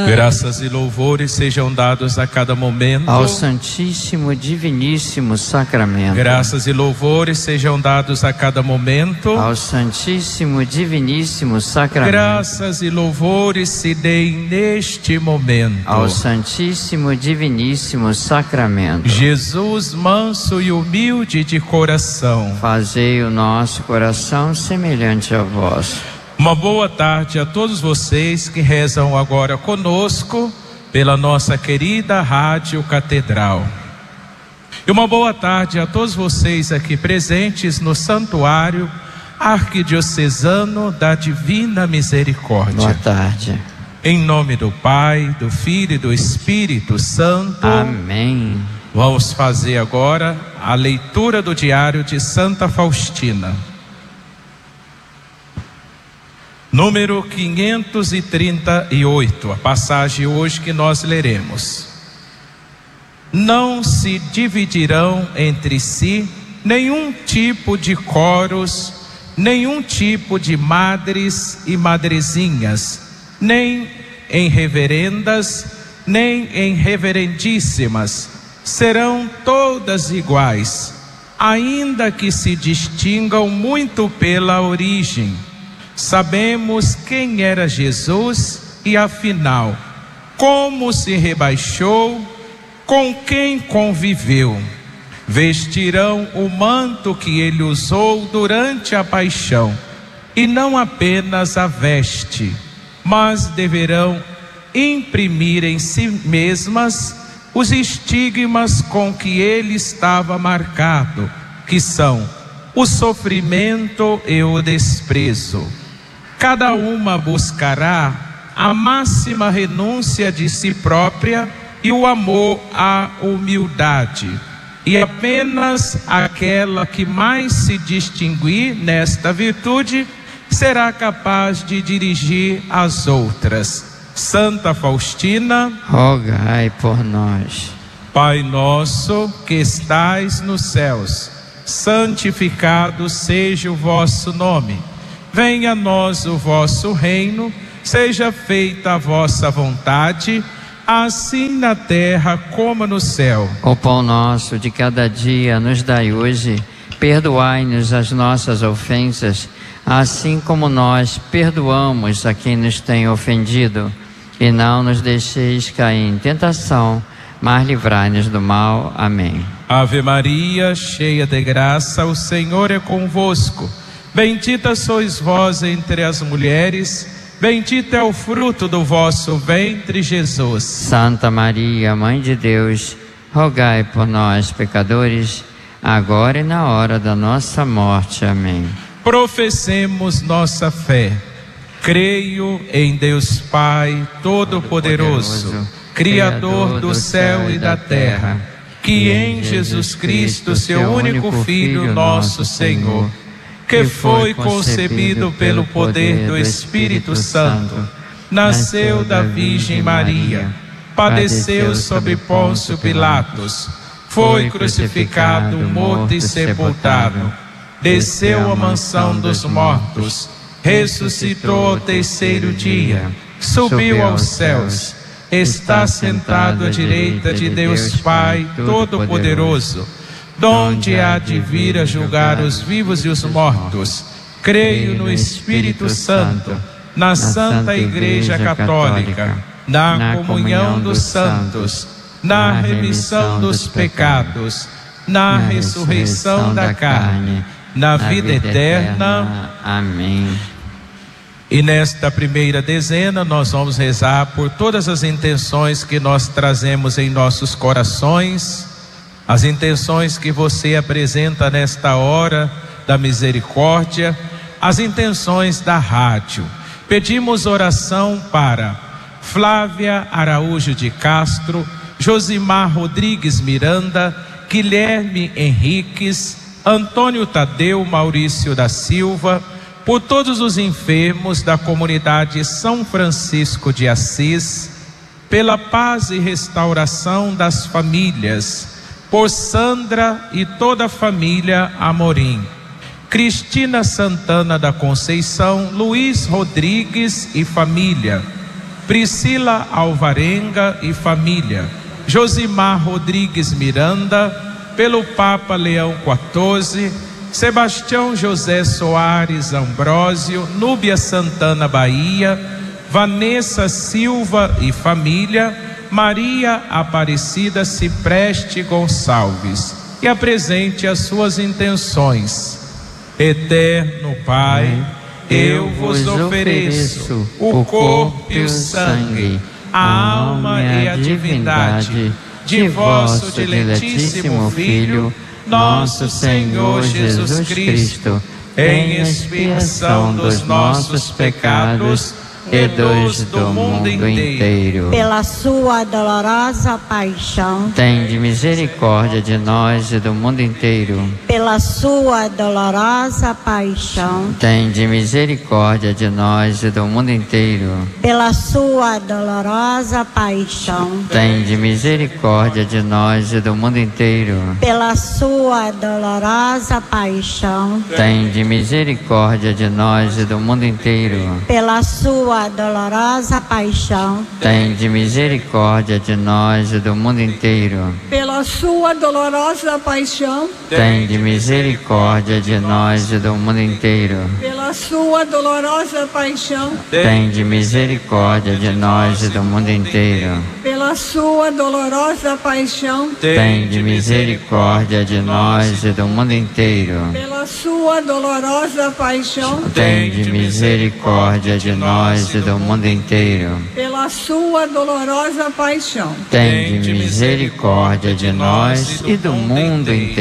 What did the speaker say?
Graças e louvores sejam dados a cada momento ao Santíssimo Diviníssimo Sacramento. Graças e louvores sejam dados a cada momento ao Santíssimo Diviníssimo Sacramento. Graças e louvores se deem neste momento ao Santíssimo Diviníssimo Sacramento. Jesus, manso e humilde de coração, fazei o nosso coração semelhante a vós. Uma boa tarde a todos vocês que rezam agora conosco pela nossa querida Rádio Catedral. E uma boa tarde a todos vocês aqui presentes no Santuário Arquidiocesano da Divina Misericórdia. Boa tarde. Em nome do Pai, do Filho e do Espírito Santo. Amém. Vamos fazer agora a leitura do diário de Santa Faustina. Número 538, a passagem hoje que nós leremos. Não se dividirão entre si nenhum tipo de coros, nenhum tipo de madres e madrezinhas, nem em reverendas, nem em reverendíssimas. Serão todas iguais, ainda que se distingam muito pela origem. Sabemos quem era Jesus e, afinal, como se rebaixou, com quem conviveu. Vestirão o manto que ele usou durante a paixão, e não apenas a veste, mas deverão imprimir em si mesmas os estigmas com que ele estava marcado, que são o sofrimento e o desprezo. Cada uma buscará a máxima renúncia de si própria e o amor à humildade. E apenas aquela que mais se distinguir nesta virtude será capaz de dirigir as outras. Santa Faustina, rogai por nós. Pai nosso que estais nos céus, santificado seja o vosso nome. Venha a nós o vosso reino, seja feita a vossa vontade, assim na terra como no céu. O pão nosso de cada dia nos dai hoje, perdoai-nos as nossas ofensas, assim como nós perdoamos a quem nos tem ofendido. E não nos deixeis cair em tentação, mas livrai-nos do mal. Amém. Ave Maria, cheia de graça, o Senhor é convosco. Bendita sois vós entre as mulheres, bendito é o fruto do vosso ventre, Jesus. Santa Maria, Mãe de Deus, rogai por nós, pecadores, agora e na hora da nossa morte. Amém. Professemos nossa fé. Creio em Deus Pai Todo-Poderoso, Criador do céu e da terra, que em Jesus Cristo, seu único Filho, nosso Senhor, que foi concebido pelo poder do Espírito Santo, nasceu da Virgem Maria, padeceu sob Pôncio Pilatos, foi crucificado, morto e sepultado, desceu à mansão dos mortos, ressuscitou ao terceiro dia, subiu aos céus, está sentado à direita de Deus Pai Todo-Poderoso, donde há de vir a julgar os vivos e os mortos. Creio no Espírito Santo, na Santa Igreja Católica, na comunhão dos santos, na remissão dos pecados, na ressurreição da carne, na vida eterna. Amém. E nesta primeira dezena nós vamos rezar por todas as intenções que nós trazemos em nossos corações, as intenções que você apresenta nesta hora da misericórdia, as intenções da rádio. Pedimos oração para Flávia Araújo de Castro, Josimar Rodrigues Miranda, Guilherme Henriques, Antônio Tadeu Maurício da Silva, por todos os enfermos da comunidade São Francisco de Assis, pela paz e restauração das famílias, por Sandra e toda a família Amorim, Cristina Santana da Conceição, Luiz Rodrigues e família, Priscila Alvarenga e família, Josimar Rodrigues Miranda, pelo Papa Leão XIV, Sebastião José Soares Ambrósio, Núbia Santana Bahia, Vanessa Silva e família, Maria Aparecida Cipreste Gonçalves, e apresente as suas intenções. Eterno Pai, eu vos ofereço o corpo e o sangue, a alma e a divindade de vosso diletíssimo Filho, nosso Senhor Jesus Cristo, em expiação dos nossos pecados e dos do mundo inteiro. Pela sua dolorosa paixão, tende misericórdia de nós e do mundo inteiro. Pela sua dolorosa paixão, tende misericórdia de nós e do mundo inteiro. Pela sua dolorosa paixão, tende misericórdia de nós e do mundo inteiro. Pela sua dolorosa paixão, tende misericórdia de nós e do mundo inteiro. Pela sua dolorosa paixão, tende misericórdia de nós e do mundo inteiro. Pela sua dolorosa paixão, tende misericórdia de nós e do mundo inteiro. Pela sua dolorosa paixão, tende misericórdia de nós e do mundo inteiro. Pela sua dolorosa paixão, tende misericórdia de nós e do mundo inteiro. Pela sua dolorosa paixão, tende misericórdia de nós e do mundo inteiro. Pela sua dolorosa paixão, tende misericórdia de nós e do mundo inteiro.